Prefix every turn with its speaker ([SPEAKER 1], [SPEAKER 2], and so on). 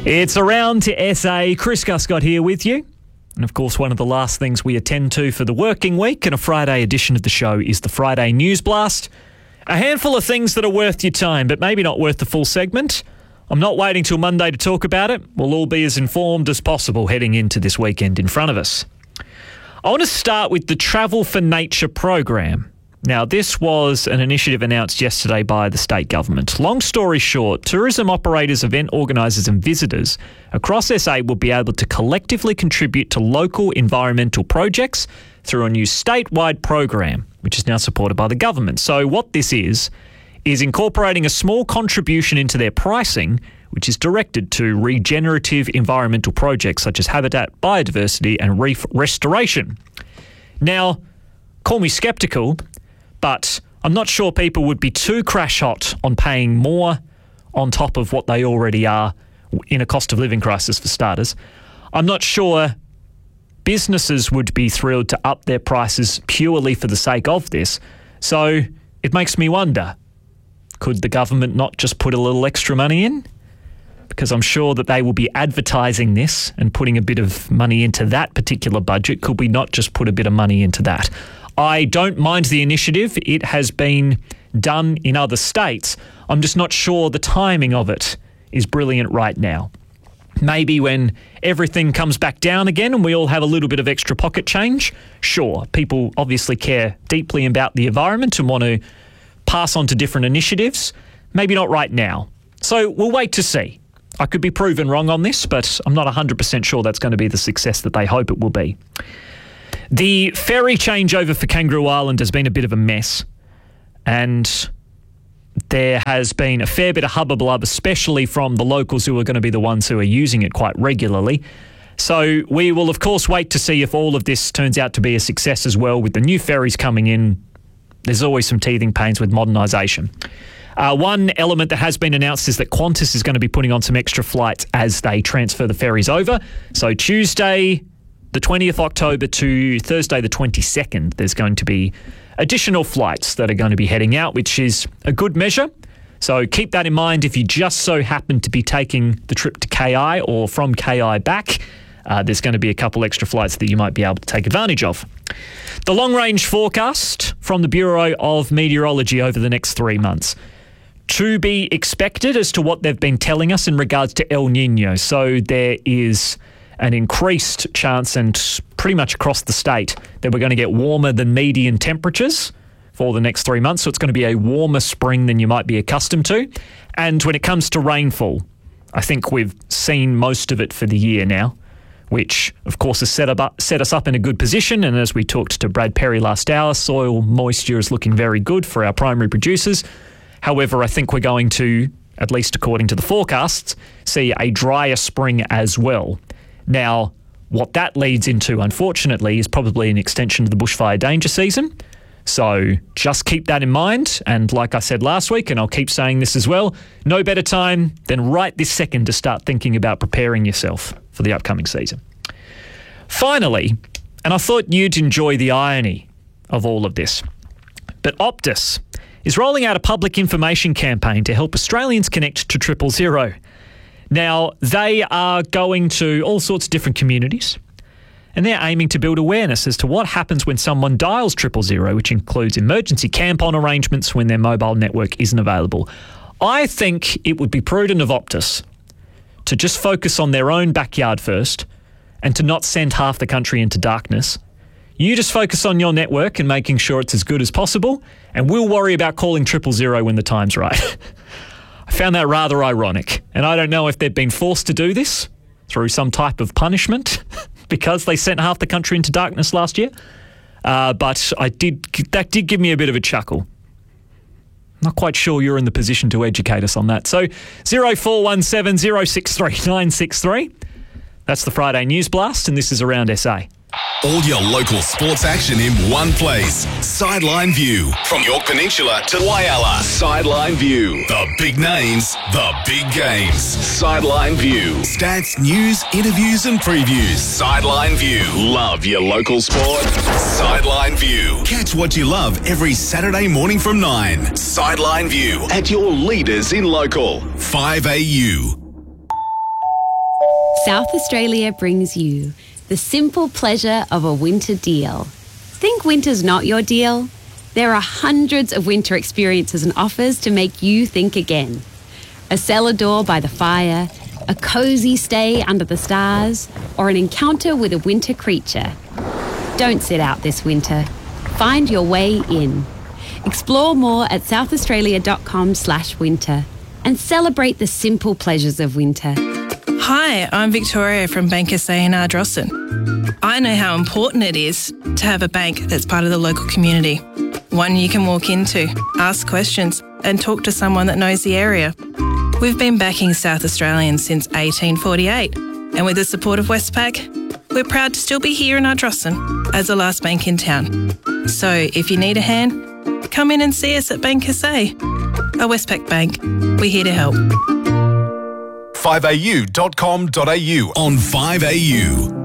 [SPEAKER 1] It's Around to SA. Chris Guscott here with you. And of course, one of the last things we attend to for the working week and a Friday edition of the show is the Friday News Blast. A handful of things that are worth your time, but maybe not worth the full segment. I'm not waiting till Monday to talk about it. We'll all be as informed as possible heading into this weekend in front of us. I want to start with the Travel for Nature program. Now, this was an initiative announced yesterday by the state government. Long story short, tourism operators, event organisers and visitors across SA will be able to collectively contribute to local environmental projects through a new statewide program, which is now supported by the government. So what this is incorporating a small contribution into their pricing, which is directed to regenerative environmental projects such as habitat, biodiversity and reef restoration. Now, call me sceptical, but I'm not sure people would be too crash hot on paying more on top of what they already are in a cost of living crisis for starters. I'm not sure businesses would be thrilled to up their prices purely for the sake of this. So it makes me wonder, could the government not just put a little extra money in? Because I'm sure that they will be advertising this and putting a bit of money into that particular budget. Could we not just put a bit of money into that? I don't mind the initiative. It has been done in other states. I'm just not sure the timing of it is brilliant right now. Maybe when everything comes back down again and we all have a little bit of extra pocket change, sure, people obviously care deeply about the environment and want to pass on to different initiatives. Maybe not right now. So we'll wait to see. I could be proven wrong on this, but I'm not 100% sure that's going to be the success that they hope it will be. The ferry changeover for Kangaroo Island has been a bit of a mess, and there has been a fair bit of hubba-blub, especially from the locals who are going to be the ones who are using it quite regularly. So we will, of course, wait to see if all of this turns out to be a success as well. With the new ferries coming in, there's always some teething pains with modernisation. One element that has been announced is that Qantas is going to be putting on some extra flights as they transfer the ferries over. So Tuesday, the 20th October to Thursday, the 22nd, there's going to be additional flights that are going to be heading out, which is a good measure. So keep that in mind if you just so happen to be taking the trip to KI or from KI back. There's going to be a couple extra flights that you might be able to take advantage of. The long-range forecast from the Bureau of Meteorology over the next 3 months. To be expected as to what they've been telling us in regards to El Nino. So there is an increased chance, and pretty much across the state, that we're going to get warmer than median temperatures for the next 3 months. So it's going to be a warmer spring than you might be accustomed to. And when it comes to rainfall, I think we've seen most of it for the year now, which, of course, has set us up in a good position. And as we talked to Brad Perry last hour, soil moisture is looking very good for our primary producers. However, I think we're going to, at least according to the forecasts, see a drier spring as well. Now, what that leads into, unfortunately, is probably an extension of the bushfire danger season. So just keep that in mind. And like I said last week, and I'll keep saying this as well, no better time than right this second to start thinking about preparing yourself for the upcoming season. Finally, and I thought you'd enjoy the irony of all of this, but Optus is rolling out a public information campaign to help Australians connect to 000. Now, they are going to all sorts of different communities, and they're aiming to build awareness as to what happens when someone dials 000, which includes emergency camp-on arrangements when their mobile network isn't available. I think it would be prudent of Optus to just focus on their own backyard first and to not send half the country into darkness. You just focus on your network and making sure it's as good as possible, and we'll worry about calling 000 when the time's right. I found that rather ironic, and I don't know if they've been forced to do this through some type of punishment because they sent half the country into darkness last year, but that did give me a bit of a chuckle. Not quite sure you're in the position to educate us on that. So 0417 063 963. That's the Friday News Blast, and this is Around SA.
[SPEAKER 2] All your local sports action in one place. Sideline View. From York Peninsula to Whyalla. Sideline View. The big names, the big games. Sideline View. Stats, news, interviews and previews. Sideline View. Love your local sport? Sideline View. Catch what you love every Saturday morning from 9. Sideline View. At your leaders in local. 5AU.
[SPEAKER 3] South Australia brings you the simple pleasure of a winter deal. Think winter's not your deal? There are hundreds of winter experiences and offers to make you think again. A cellar door by the fire, a cosy stay under the stars, or an encounter with a winter creature. Don't sit out this winter. Find your way in. Explore more at southaustralia.com/winter and celebrate the simple pleasures of winter.
[SPEAKER 4] Hi, I'm Victoria from Bank SA in Ardrossan. I know how important it is to have a bank that's part of the local community. One you can walk into, ask questions and talk to someone that knows the area. We've been backing South Australians since 1848 and with the support of Westpac, we're proud to still be here in Ardrossan as the last bank in town. So if you need a hand, come in and see us at Bank SA. A Westpac Bank, we're here to help.
[SPEAKER 2] 5au.com.au on 5AU.